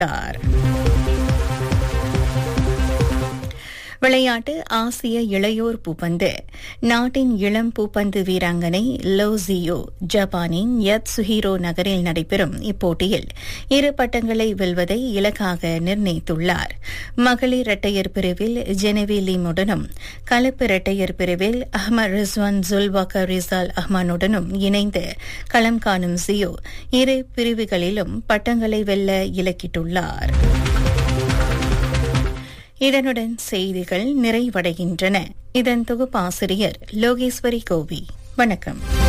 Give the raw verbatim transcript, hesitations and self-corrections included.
விளையாட்டு ஆசிய இளையோர் பூப்பந்து. நாட்டின் இளம் பூப்பந்து வீராங்கனை லோ ஜியோ ஜப்பானின் யத்சுஹிரோ நகரில் நடைபெறும் இப்போட்டியில் இரு பட்டங்களை வெல்வதை இலக்காக நிர்ணயித்துள்ளார். மகளிர் இரட்டையர் பிரிவில் ஜெனவி லீமுடனும், கலப்பு இரட்டையர் பிரிவில் அஹ்மத் ரிஸ்வான் ஜுல்வாக்கர் ரிசால் அஹ்மானுடனும் இணைந்து களம் காணும் ஜியோ இரு பிரிவுகளிலும் பட்டங்களை வெல்ல இலக்கிட்டுள்ளார். இதனுடன் செய்திகள் நிறைவடைகின்றன. இதன் தொகுப்பாசிரியர் லோகேஸ்வரி கோவி. வணக்கம்.